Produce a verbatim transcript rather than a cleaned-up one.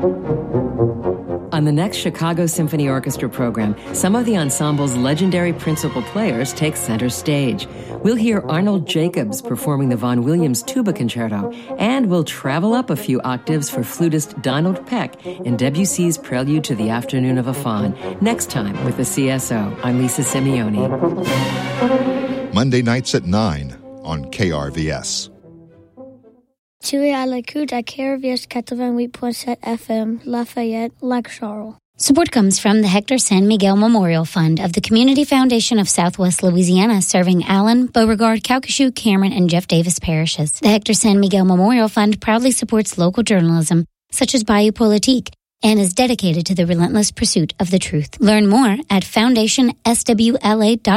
On the next Chicago Symphony Orchestra program, some of the ensemble's legendary principal players take center stage. We'll hear Arnold Jacobs performing the Vaughan Williams Tuba Concerto, and we'll travel up a few octaves for flutist Donald Peck in Debussy's Prelude to the Afternoon of a Faun. Next time with the C S O, I'm Lisa Simeoni. Monday nights at nine on K R V S. Tu es à l'écoute à K R V S eighty-eight point seven F M, Lafayette, Lac Charles. Support comes from the Hector San Miguel Memorial Fund of the Community Foundation of Southwest Louisiana, serving Allen, Beauregard, Calcasieu, Cameron, and Jeff Davis parishes. The Hector San Miguel Memorial Fund proudly supports local journalism, such as Bayou Politique, and is dedicated to the relentless pursuit of the truth. Learn more at foundation s w l a dot